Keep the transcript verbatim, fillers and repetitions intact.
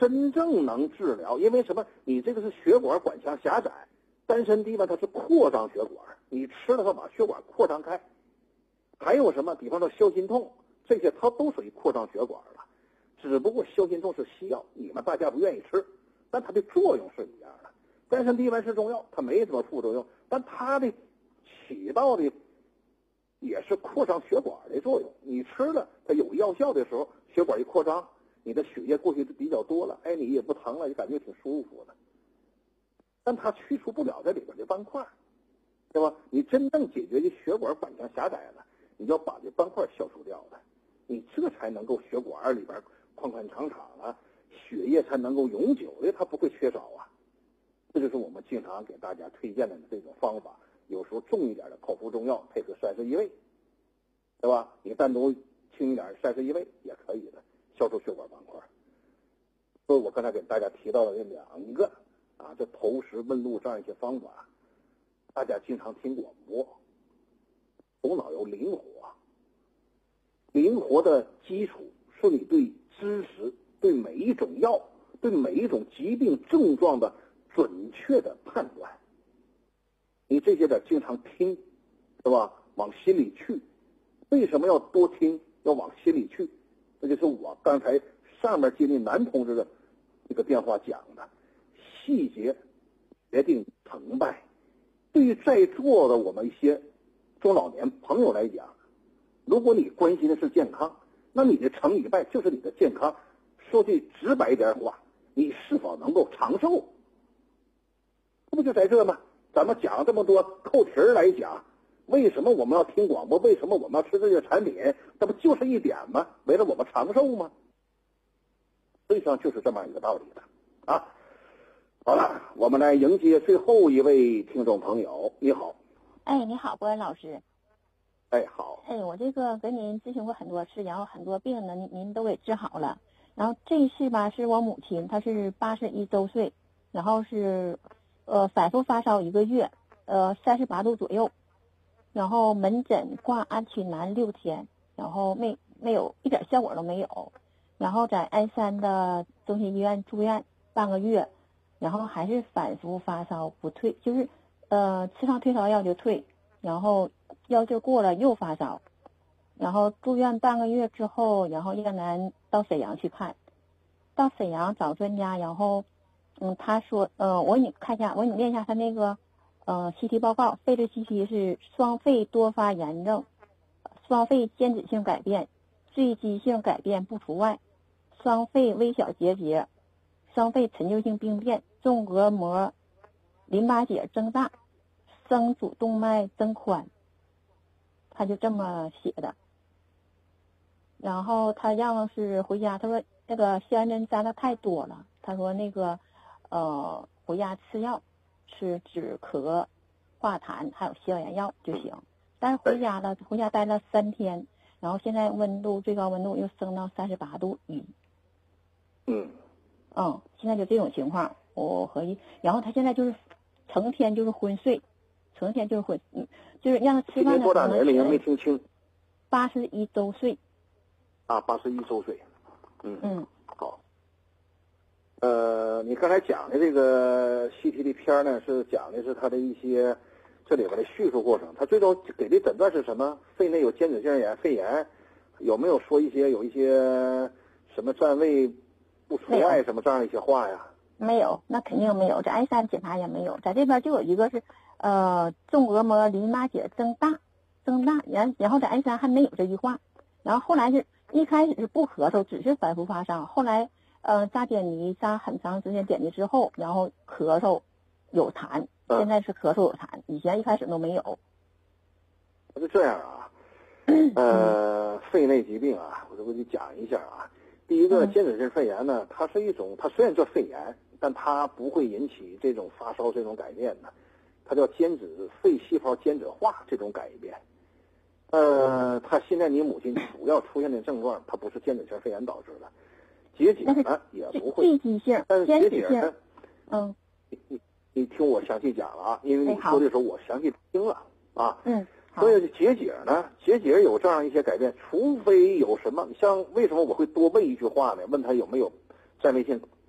真正能治疗。因为什么？你这个是血管管腔狭窄，丹参地吧它是扩张血管，你吃了它把血管扩张开。还有什么？比方说消心痛，这些它都属于扩张血管了。只不过消心痛是西药，你们大家不愿意吃，但它的作用是一样的。丹参地丸是中药，它没什么副作用，但它的起到的也是扩张血管的作用。你吃了它有药效的时候，血管一扩张，你的血液过去比较多了，哎，你也不疼了，也感觉挺舒服的。但它去除不了这里边的斑块，对吧？你真正解决的血管管腔狭窄了，你要把这斑块消除掉了，你这才能够血管里边宽宽敞敞啊，血液才能够永久的，它不会缺少啊。这就是我们经常给大家推荐的这种方法。有时候重一点的口服中药配合三十一味，对吧？你单独轻一点三十一味也可以的，消除血管斑块。所以我刚才给大家提到了这两个啊，这投石问路这样一些方法，大家经常听广播，头脑要灵活。灵活的基础是你对知识、对每一种药、对每一种疾病症状的准确的判断。你这些得经常听，是吧？往心里去。为什么要多听？要往心里去？这就是我刚才上面接的男同志的这个电话讲的，细节决定成败。对于在座的我们一些中老年朋友来讲，如果你关心的是健康，那你的成与败就是你的健康。说句直白点话，你是否能够长寿？这不就在这吗？咱们讲这么多扣题儿来讲，为什么我们要听广播？为什么我们要吃这些产品？那不就是一点吗？为了我们长寿吗？实际上就是这么一个道理的啊。好了，我们来迎接最后一位听众朋友。你好。 哎，你好，博文老师。 哎，好。 哎，我这个跟您咨询过很多次，然后很多病呢，您您都给治好了。然后这一次吧，是我母亲，她是八十一周岁，然后是呃反复发烧一个月，呃三十八度左右，然后门诊挂安曲南六天，然后没没有一点效果都没有，然后在鞍山的中心医院住院半个月，然后还是反复发烧不退，就是呃吃上退烧药就退，然后药劲过了又发烧，然后住院半个月之后，然后让咱到沈阳去看，到沈阳找专家，然后嗯他说呃我给你看一下，我给你念一下他那个呃 C T 报告，肺的 C T 是双肺多发炎症，双肺间质性改变，坠积性改变不除外，双肺微小结节，双肺陈旧性病变，纵隔膜淋巴结增大，生主动脉增宽，他就这么写的。然后他让是回家，他说那个消炎针扎的太多了，他说那个呃回家吃药，吃止咳化痰还有消炎药就行。但是回家了，回家待了三天，然后现在温度最高温度又升到三十八度一。 嗯嗯，现在就这种情况，我合计，然后他现在就是成天就是昏睡，成天就是昏，嗯，就是让他吃饭的时候。 多大年龄没听清？ 八十一周岁。 啊，八十一周岁。嗯嗯， 好。呃，你刚才讲的这个 C T 的片呢，是讲的是他的一些这里边的叙述过程。他最终给的诊断是什么？肺内有间质性炎、肺炎，有没有说一些有一些什么占位不除外什么这样一些话呀？ 没有，那肯定没有，在 I 三检查也没有，在这边就有一个是呃纵隔膜淋巴结增大，增大，然然后在 I 三还没有这句话，然后后来是一开始是不咳嗽，只是反复发烧，后来呃扎点滴扎很长时间点滴之后，然后咳嗽有痰，现在是咳嗽有痰，以前一开始都没有。 是这样啊，呃，肺内疾病啊，我就给你讲一下啊。第一个，间质性肺炎呢，它是一种，它虽然叫肺炎，但它不会引起这种发烧这种改变的，它叫间质肺细胞间质化这种改变。呃，它现在你母亲主要出现的症状，它不是间质性肺炎导致的，结节呢也不会，但是结节呢， 嗯， 你你你听我详细讲了啊，因为你说的时候我详细听了啊， 嗯。 所以结节呢，结节有这样一些改变，除非有什么，像为什么我会多问一句话呢？问他有没有占位性